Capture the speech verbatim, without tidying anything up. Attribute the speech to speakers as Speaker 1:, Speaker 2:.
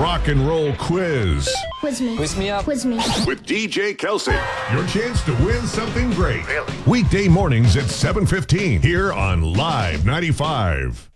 Speaker 1: rock and roll quiz.
Speaker 2: Quiz me.
Speaker 3: Quiz me up.
Speaker 2: Quiz me.
Speaker 1: With D J Kelsey. Your chance to win something great. Really? Weekday mornings at seven fifteen here on Live ninety-five.